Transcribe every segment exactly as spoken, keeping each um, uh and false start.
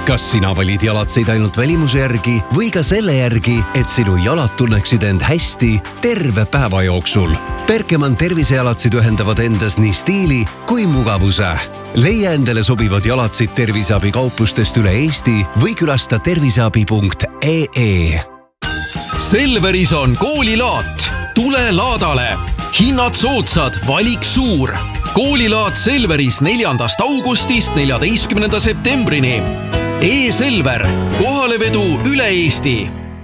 Kas sina valid jalatseid ainult välimuse järgi või ka selle järgi, et sinu jalad tunneksid end hästi terve päeva jooksul? Berkemann tervisejalatsid ühendavad endas nii stiili kui mugavuse. Leia endale sobivad jalatsid terviseabi kauplustest üle Eesti või külasta terviseabi punkt ee ee. Selveris on koolilaat. Tule laadale. Hinnad soodsad, valik suur. Koolilaat Selveris neljandast augustist neljateistkümnenda septembrini. E-Selver, kohalevedu üle Eesti.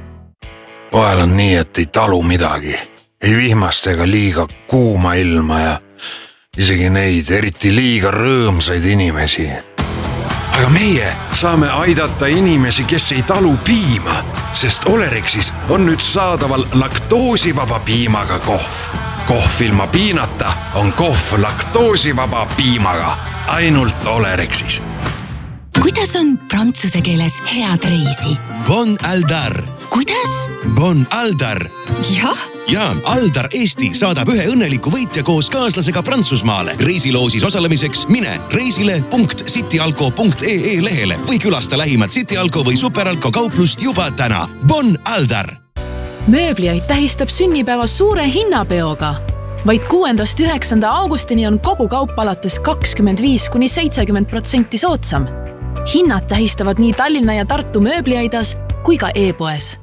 Vahel on nii, et ei talu midagi. Ei vihmast ega liiga kuuma ilma ja isegi neid eriti liiga rõõmsaid inimesi. Aga meie saame aidata inimesi, kes ei talu piima, sest Olerexis on nüüd saadaval laktoosivaba piimaga kohv. Kohv ilma piinata on kohv laktoosivaba piimaga. Ainult Olerexis. Kuidas on prantsuse keeles head reisi? Bon Aldar. Kuidas? Bon Aldar. Jah. Ja, Aldar Eesti saadab ühe õnneliku võitja koos kaaslasega Prantsusmaale. Reisiloosis osalemiseks mine reisile punkt cityalko punkt ee lehele või külasta lähimat Cityalko või Superalko kauplust juba täna. Bon Aldar. Mööbliaid tähistab sünnipäeva suure hinnapeoga. Vaid kuuendast üheksanda augustini on kogu kaup alates kakskümmend viis kuni seitsekümmend protsenti soodsam. Hinnad tähistavad nii Tallinna ja Tartu mööbliaidas kui ka e-poes.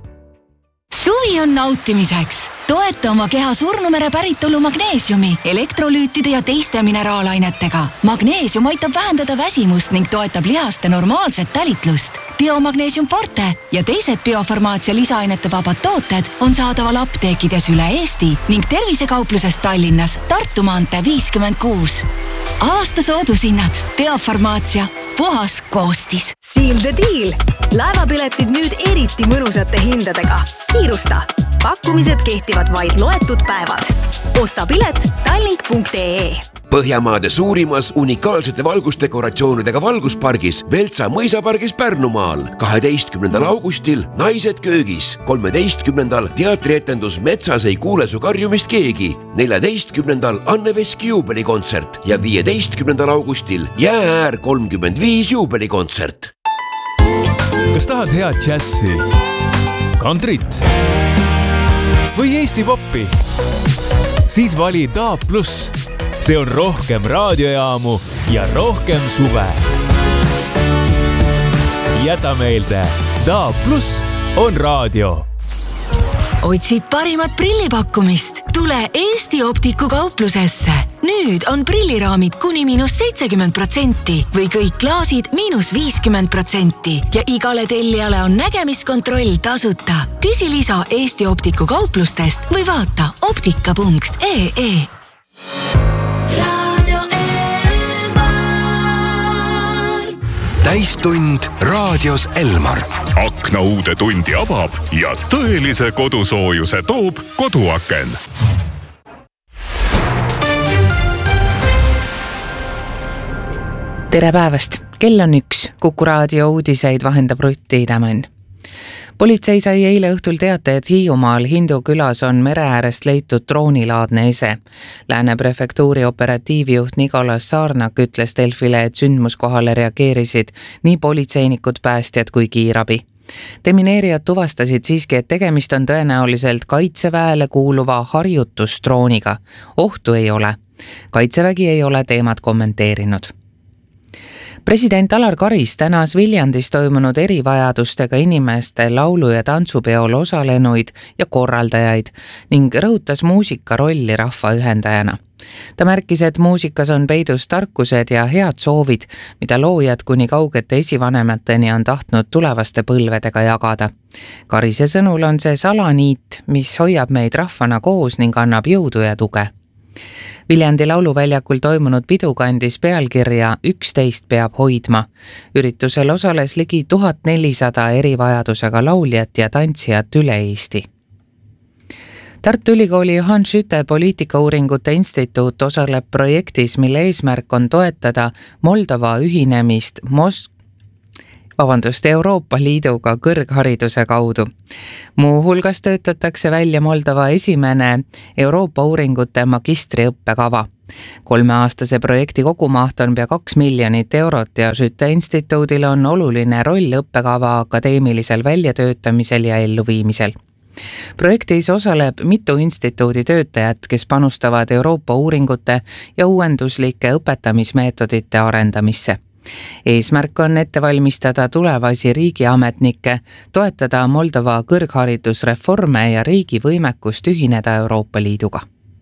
Suvi on nautimiseks. Toeta oma keha surnumere päritolu magneesiumi, elektrolüütide ja teiste mineraalainetega. Magneesium aitab vähendada väsimust ning toetab lihaste normaalset talitlust. Biomagneesium Forte ja teised biofarmaatsia lisaainete vabad tooted on saadaval apteekides üle Eesti ning tervisekaupluses Tallinnas Tartu maantee viiskümmend kuus. Aasta soodushinnad. Biofarmaatsia. Puhas koostis. Seal the deal. Laevapiletid nüüd eriti mõnusate hindadega. Kiirusta. Pakkumised kehtivad vaid loetud päevad. Osta pilet tallink punkt ee. Põhjamaade suurimas unikaalsete valgusdekoratsioonidega valguspargis Veltsa mõisapargis Pärnumaal. kaheteistkümnendal augustil Naised köögis. kolmeteistkümnendal teatrietendus Metsas ei kuule su karjumist keegi. neljateistkümnendal Anne Veski juubelikontsert ja viieteistkümnendal augustil Jäääär kolmkümmend viis juubelikontsert. Kas tahad head džässi, kantrit või Eesti poppi? Siis vali Daab Plus. See on rohkem raadiojaamu ja rohkem suve. Jäta meelde, Daab Plus on raadio. Otsid parimat prillipakkumist? Tule Eesti Optiku kauplusesse. Nüüd on prilliraamid kuni miinus seitsekümmend protsenti või kõik klaasid miinus viiskümmend protsenti ja igale tellijale on nägemiskontroll tasuta. Küsi lisa Eesti Optiku kauplustest või vaata optika punkt ee. Täistund raadios Elmar. Akna uude tundi avab ja tõelise kodusoojuse toob koduaken. Tere päevast! Kell on üks. Kuku raadio uudiseid vahendab Rutti Idamann. Politsei sai eile õhtul teate, et Hiiumaal Hindu külas on mere äärest leitud droonilaadne ese. Lääne prefektuuri operatiivjuht Nicolas Saarnak ütles Delfile, et sündmuskohale reageerisid nii politseinikud, päästjad kui kiirabi. Demineerijad tuvastasid siiski, et tegemist on tõenäoliselt kaitseväele kuuluva harjutusdrooniga. Ohtu ei ole. Kaitsevägi ei ole teemat kommenteerinud. President Alar Karis tänas Viljandis toimunud erivajadustega inimeste laulu- ja tantsupeol osalenuid ja korraldajaid ning rõhutas muusika rolli rahva ühendajana. Ta märkis, et muusikas on peidus tarkused ja head soovid, mida loojad kuni kaugete esivanemateni on tahtnud tulevaste põlvedega jagada. Karise sõnul on see salaniit, mis hoiab meid rahvana koos ning annab jõudu ja tuge. Viljandi lauluväljakul toimunud pidu kandis pealkirja üksteist peab hoidma. Üritusel osales ligi tuhat nelisada erivajadusega lauljat ja tantsijat üle Eesti. Tartu Ülikooli Johan Schütte poliitikauuringute instituut osaleb projektis, mille eesmärk on toetada Moldova ühinemist Mosk- Vabandust, Euroopa Liiduga kõrghariduse kaudu. Muu hulgas töötatakse välja Moldova esimene Euroopa uuringute magistriõppekava. kolmeaastase projekti kogumaht on pea kaks miljonit eurot ja Skytte instituudil on oluline roll õppekava akadeemilisel väljatöötamisel ja elluviimisel. Projektis osaleb mitu instituudi töötajat, kes panustavad Euroopa uuringute ja uuenduslike õpetamismeetodite arendamisse. Eesmärk on ette valmistada tulevasi riigiametnikke, toetada Moldova kõrgharidusreforme ja riigi võimekust ühineda Euroopa Liiduga.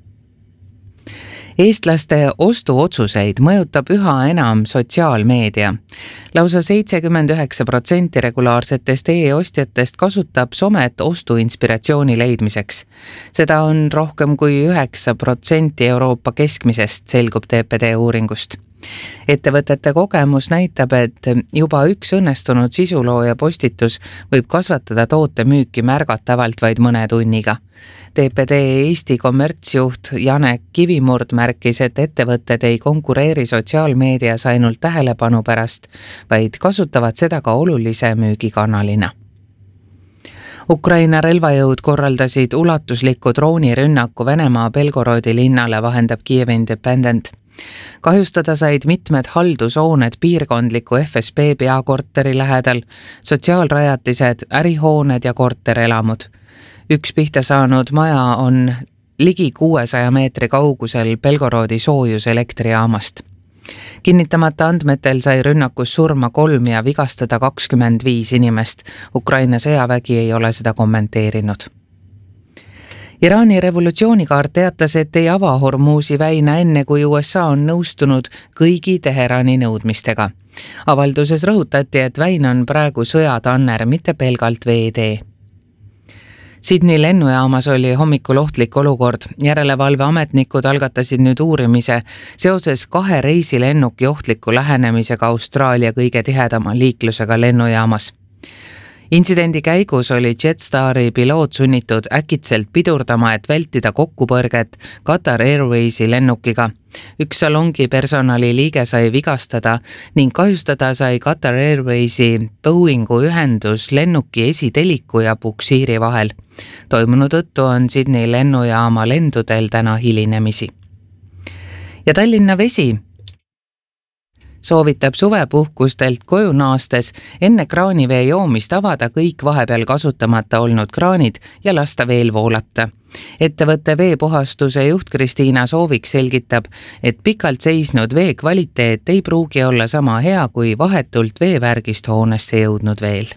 Eestlaste ostuotsuseid mõjutab üha enam sotsiaalmeedia. Lausa seitsekümmend üheksa protsenti regulaarsetest e-ostjatest kasutab somet ostuinspiratsiooni leidmiseks. Seda on rohkem kui üheksa protsenti Euroopa keskmisest, selgub T P D uuringust. Ettevõtete kogemus näitab, et juba üks õnnestunud sisulooja postitus võib kasvatada toote müüki märgatavalt vaid mõne tunniga. T P D Eesti kommertsjuht Janek Kivimurd märkis, et ettevõtted ei konkureeri sotsiaalmeedias ainult tähelepanu pärast, vaid kasutavad seda ka olulise müügikanalina. Ukraina relvajõud korraldasid ulatusliku droonirünnaku Venemaa Belgorodi linnale, vahendab Kiev Independent. Kahjustada said mitmed haldushooned piirkondliku F S B peakorteri lähedal, sotsiaalrajatised, ärihooned ja korterelamud. Üks pihta saanud maja on ligi kuuesaja meetri kaugusel Belgorodi soojuselektrijaamast. Kinnitamata andmetel sai rünnakus surma kolm ja vigastada kakskümmend viis inimest. Ukraina sõjavägi ei ole seda kommenteerinud. Iraani revolutsioonikaart teatas, et ei ava Hormuzi väina enne, kui U S A on nõustunud kõigi Teherani nõudmistega. Avalduses rõhutati, et väin on praegu sõjatanner, mitte pelgalt veetee. Sydney lennujaamas oli hommikul ohtlik olukord. Järelevalveametnikud algatasid nüüd uurimise seoses kahe reisilennuki ohtliku lähenemisega Austraalia kõige tihedama liiklusega lennujaamas. Intsidendi käigus oli Jetstari piloot sunnitud äkitselt pidurdama, et vältida kokkupõrget Qatar Airwaysi lennukiga. Üks salongi personali liige sai vigastada ning kahjustada sai Qatar Airwaysi Boeingu ühendus lennuki esiteliku ja puksiiri vahel. Toimunu tõttu on Sydney lennujaama lendudel täna hilinemisi. Ja Tallinna Vesi soovitab suvepuhkustelt koju naastes enne kraanivee joomist avada kõik vahepeal kasutamata olnud kraanid ja lasta veel voolata. Ettevõtte veepuhastuse juht Kristiina Soovik selgitab, et pikalt seisnud vee kvaliteet ei pruugi olla sama hea kui vahetult veevärgist hoonesse jõudnud veel.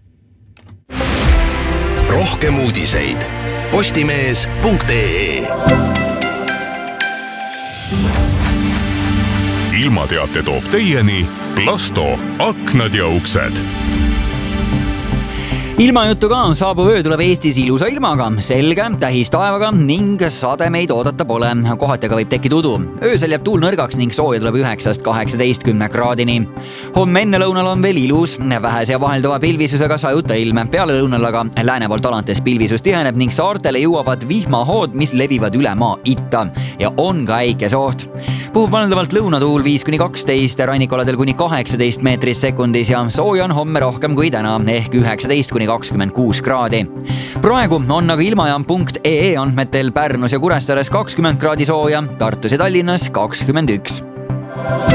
Rohkem uudiseid postimees punkt ee. Ilmateate toob teieni Plasto, aknad ja uksed. Ilmajutu ka saabuv öö tuleb Eestis ilusa ilmaga, selge, tähis taevaga ning sademeid oodata pole. Kohati aga võib tekkida udu. Öösel jääb tuul nõrgaks ning sooja tuleb üheksast kaheksateistkümne kraadini. Homme enne lõunal on veel ilus, vähese ja vahelduva pilvisusega sajuta ilm. Peale lõunal aga lääne poolt alates pilvisus tiheneb ning saartele jõuavad vihmahood, mis levivad üle maa itta ja on ka äikesoht. Puhub valdavalt lõunatuul viis kuni kaksteist, rannikoladel kuni kaheksateist meetris sekundis ja sooja on homme rohkem kui täna ehk üheksateist kuni kakskümmend kuus kraadi. Praegu on aga ilmajaam punkt ee andmetel Pärnus ja Kuressaares kakskümmend kraadi sooja, Tartus ja Tallinnas kakskümmend üks.